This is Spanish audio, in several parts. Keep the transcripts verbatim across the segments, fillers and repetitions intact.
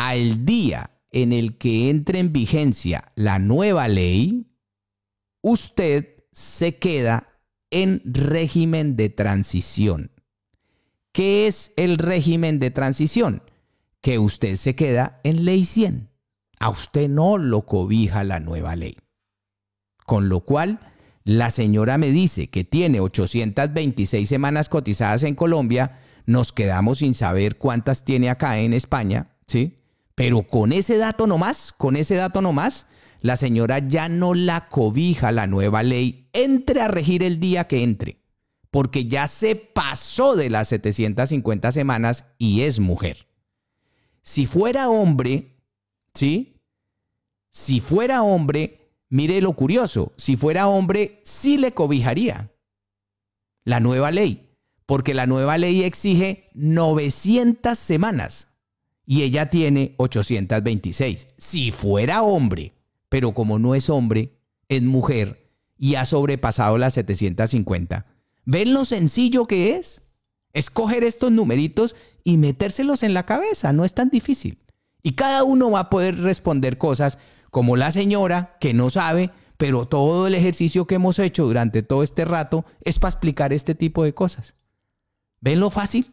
al día en el que entre en vigencia la nueva ley, usted se queda en régimen de transición. ¿Qué es el régimen de transición? Que usted se queda en ley cien. A usted no lo cobija la nueva ley. Con lo cual, la señora me dice que tiene ochocientas veintiséis semanas cotizadas en Colombia, nos quedamos sin saber cuántas tiene acá en España, ¿sí? Pero con ese dato nomás, con ese dato nomás, la señora ya no la cobija la nueva ley, entre a regir el día que entre, porque ya se pasó de las setecientas cincuenta semanas y es mujer. Si fuera hombre, ¿sí? Si fuera hombre, mire lo curioso, si fuera hombre, sí le cobijaría la nueva ley, porque la nueva ley exige novecientas semanas y ella tiene ochocientas veintiséis. Si fuera hombre, pero como no es hombre, es mujer y ha sobrepasado las setecientas cincuenta. ¿Ven lo sencillo que es? Es coger estos numeritos y metérselos en la cabeza, no es tan difícil. Y cada uno va a poder responder cosas como la señora que no sabe, pero todo el ejercicio que hemos hecho durante todo este rato es para explicar este tipo de cosas. ¿Ven lo fácil?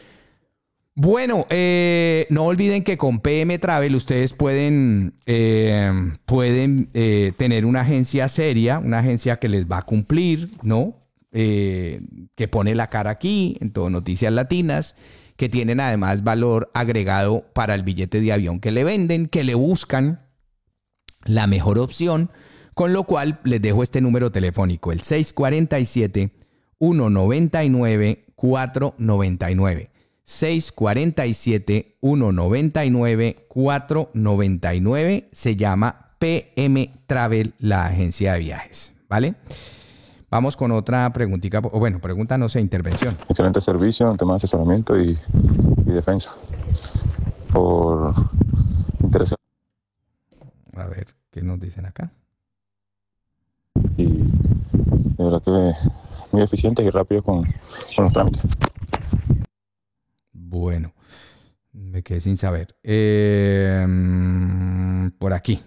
Bueno, eh, no olviden que con P M Travel ustedes pueden, eh, pueden eh, tener una agencia seria, una agencia que les va a cumplir, ¿no? Eh, que pone la cara aquí en todo Noticias Latinas, que tienen además valor agregado para el billete de avión que le venden, que le buscan la mejor opción, con lo cual les dejo este número telefónico, el seis cuatro siete, uno nueve nueve, cuatro nueve nueve. seis cuatro siete, uno nueve nueve, cuatro nueve nueve. Se llama P M Travel, la agencia de viajes, ¿vale? Vamos con otra preguntita, o bueno, pregunta, no sé, intervención. Excelente servicio en tema de asesoramiento y, y defensa. Por interés. A ver, ¿qué nos dicen acá? Y de verdad que muy eficientes y rápidos con, con los trámites. Bueno, me quedé sin saber. Eh, por aquí.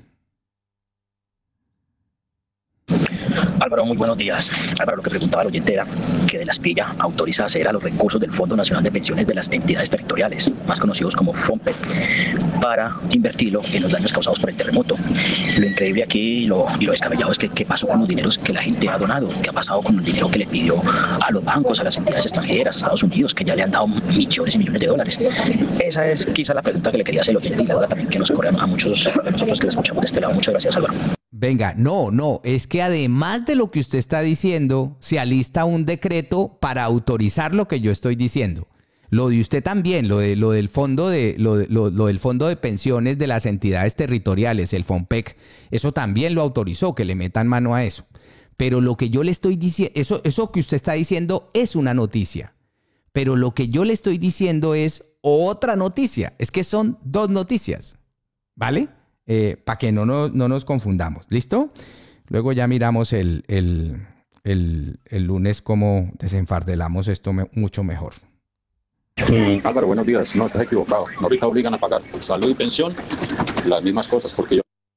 Álvaro, muy buenos días. Álvaro, lo que preguntaba el oyente era que de la Espilla autoriza acceder a los recursos del Fondo Nacional de Pensiones de las entidades territoriales, más conocidos como FONPET, para invertirlo en los daños causados por el terremoto. Lo increíble aquí y lo, y lo descabellado es que qué pasó con los dineros que la gente ha donado, qué ha pasado con el dinero que le pidió a los bancos, a las entidades extranjeras, a Estados Unidos, que ya le han dado millones y millones de dólares. Esa es quizá la pregunta que le quería hacer el oyente y la duda también que nos corre a muchos de nosotros que le escuchamos de este lado. Muchas gracias, Álvaro. Venga, no, no, es que además de lo que usted está diciendo, se alista un decreto para autorizar lo que yo estoy diciendo. Lo de usted también, lo, de, lo, del, fondo de, lo, de, lo, lo del fondo de pensiones de las entidades territoriales, el FONPEC, eso también lo autorizó, que le metan mano a eso. Pero lo que yo le estoy diciendo, eso, eso que usted está diciendo es una noticia. Pero lo que yo le estoy diciendo es otra noticia. Es que son dos noticias, ¿vale? Eh, para que no, no, no nos confundamos. ¿Listo? Luego ya miramos el, el, el, el lunes cómo desenfardelamos esto me, mucho mejor. Mm, Álvaro, buenos días. No, estás equivocado. Ahorita obligan a pagar salud y pensión, las mismas cosas, porque yo,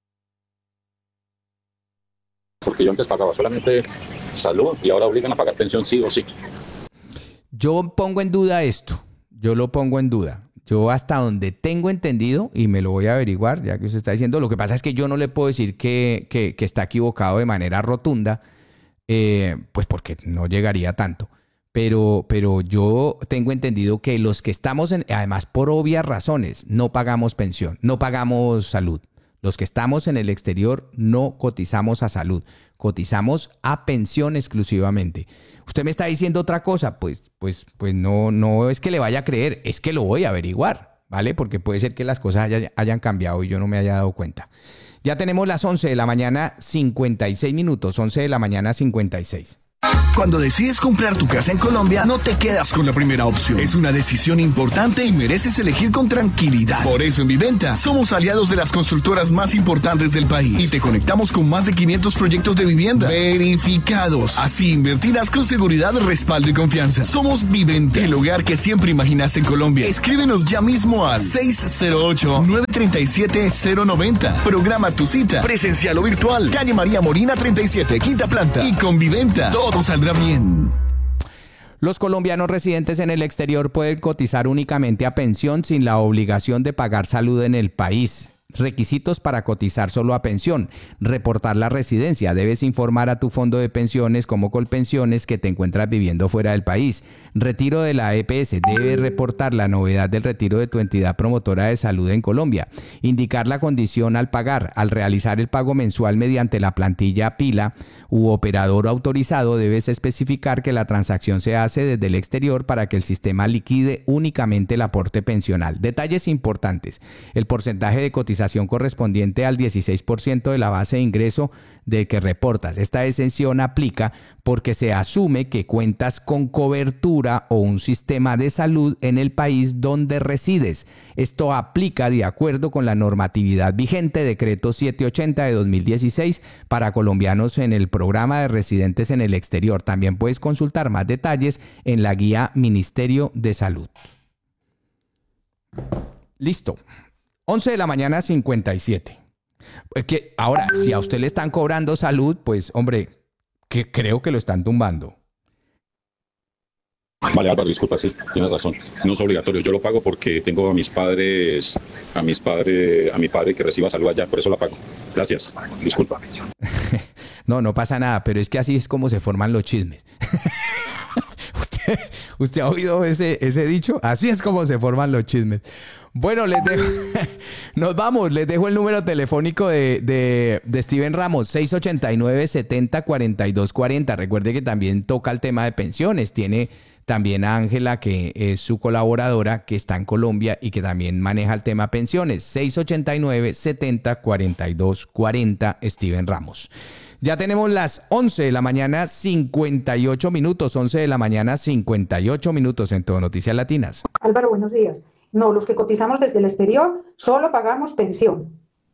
porque yo antes pagaba solamente salud y ahora obligan a pagar pensión sí o sí. Yo pongo en duda esto. Yo lo pongo en duda. Yo hasta donde tengo entendido, y me lo voy a averiguar, ya que usted está diciendo, lo que pasa es que yo no le puedo decir que, que, que está equivocado de manera rotunda, eh, pues porque no llegaría tanto. Pero, pero yo tengo entendido que los que estamos, en, además por obvias razones, no pagamos pensión, no pagamos salud. Los que estamos en el exterior no cotizamos a salud, cotizamos a pensión exclusivamente. Usted me está diciendo otra cosa, pues, pues, pues no, no es que le vaya a creer, es que lo voy a averiguar, ¿vale? Porque puede ser que las cosas haya, hayan cambiado y yo no me haya dado cuenta. Ya tenemos las once de la mañana, cincuenta y seis minutos, once de la mañana, cincuenta y seis. Cuando decides comprar tu casa en Colombia, no te quedas con la primera opción. Es una decisión importante y mereces elegir con tranquilidad. Por eso en Viventa somos aliados de las constructoras más importantes del país y te conectamos con más de quinientos proyectos de vivienda verificados. Así invertirás con seguridad, respaldo y confianza. Somos Viventa, el hogar que siempre imaginas en Colombia. Escríbenos ya mismo al seis cero ocho, nueve tres siete, cero nueve cero. Programa tu cita, presencial o virtual. Calle María Molina treinta y siete, quinta planta. Y con Viventa todo saldrá bien. Los colombianos residentes en el exterior pueden cotizar únicamente a pensión sin la obligación de pagar salud en el país. Requisitos para cotizar solo a pensión: reportar la residencia. Debes informar a tu fondo de pensiones como Colpensiones que te encuentras viviendo fuera del país. Retiro de la E P S. Debes reportar la novedad del retiro de tu entidad promotora de salud en Colombia. Indicar la condición al pagar. Al realizar el pago mensual mediante la plantilla Pila u operador autorizado, debes especificar que la transacción se hace desde el exterior para que el sistema liquide únicamente el aporte pensional. Detalles importantes: el porcentaje de cotización correspondiente al dieciséis por ciento de la base de ingreso de que reportas. Esta exención aplica porque se asume que cuentas con cobertura o un sistema de salud en el país donde resides. Esto aplica de acuerdo con la normatividad vigente, decreto setecientos ochenta de dos mil dieciséis, para colombianos en el programa de residentes en el exterior. También puedes consultar más detalles en la guía Ministerio de Salud. Listo. once de la mañana, cincuenta y siete. Que ahora, si a usted le están cobrando salud, pues, hombre, que creo que lo están tumbando. Vale, Álvaro, disculpa, sí, tienes razón. No es obligatorio. Yo lo pago porque tengo a mis padres, a mis padres, a mi padre que reciba salud allá, por eso la pago. Gracias. Disculpa. No, no pasa nada, pero es que así es como se forman los chismes. ¿Usted, ¿Usted ha oído ese, ese dicho? Así es como se forman los chismes. Bueno, les dejo, nos vamos, les dejo el número telefónico de, de, de Steven Ramos, seis ocho nueve, siete cero, cuatro dos cuatro cero. Recuerde que también toca el tema de pensiones. Tiene también a Ángela, que es su colaboradora, que está en Colombia y que también maneja el tema pensiones. seis ocho nueve, siete cero, cuatro dos cuatro cero, Steven Ramos. Ya tenemos las once de la mañana, cincuenta y ocho minutos. once de la mañana, cincuenta y ocho minutos en Todo Noticias Latinas. Álvaro, buenos días. No, los que cotizamos desde el exterior solo pagamos pensión.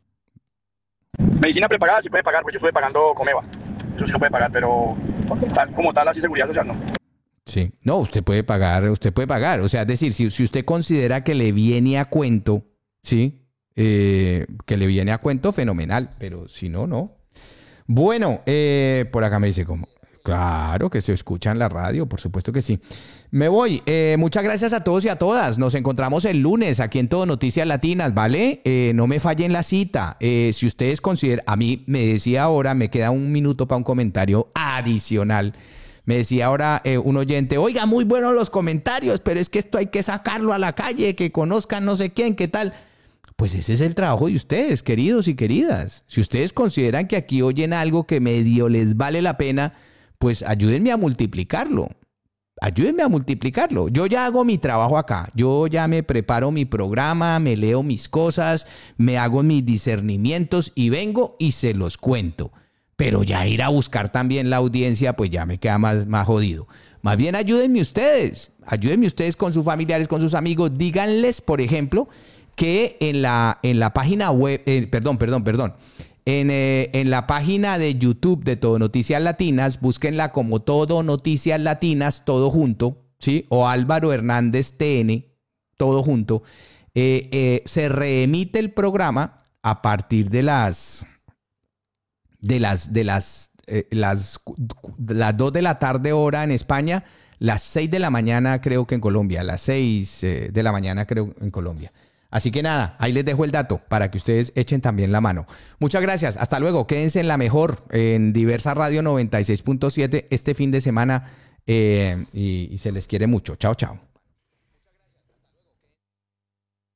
Medicina prepagada sí puede pagar, pues yo estuve pagando Comeva. Eso sí lo puede pagar, pero tal, como tal, así seguridad social no. Sí, no, usted puede pagar, usted puede pagar. O sea, es decir, si, si usted considera que le viene a cuento, sí, eh, que le viene a cuento, fenomenal, pero si no, no. Bueno, eh, por acá me dice como, claro que se escucha en la radio, por supuesto que sí. Me voy. Eh, muchas gracias a todos y a todas. Nos encontramos el lunes aquí en Todo Noticias Latinas, ¿vale? Eh, no me fallen la cita. Eh, si ustedes consideran, a mí me decía ahora, me queda un minuto para un comentario adicional. Me decía ahora eh, un oyente, oiga, muy buenos los comentarios, pero es que esto hay que sacarlo a la calle, que conozcan no sé quién, qué tal. Pues ese es el trabajo de ustedes, queridos y queridas. Si ustedes consideran que aquí oyen algo que medio les vale la pena, pues ayúdenme a multiplicarlo. Ayúdenme a multiplicarlo. Yo ya hago mi trabajo acá. Yo ya me preparo mi programa, me leo mis cosas, me hago mis discernimientos y vengo y se los cuento. Pero ya ir a buscar también la audiencia, pues ya me queda más, más jodido. Más bien ayúdenme ustedes. Ayúdenme ustedes con sus familiares, con sus amigos. Díganles, por ejemplo, que en la, en la página web, eh, perdón, perdón, perdón. En, eh, en la página de YouTube de Todo Noticias Latinas, búsquenla como Todo Noticias Latinas, todo junto, ¿sí? O Álvaro Hernández T N, todo junto. Eh, eh, se reemite el programa a partir de las de las de las eh, las las dos de la tarde hora en España, las seis de la mañana creo que en Colombia, las seis eh, de la mañana creo en Colombia. Así que nada, ahí les dejo el dato para que ustedes echen también la mano. Muchas gracias. Hasta luego. Quédense en la mejor, en Diversa Radio noventa y seis punto siete este fin de semana eh, y, y se les quiere mucho. Chao, chao.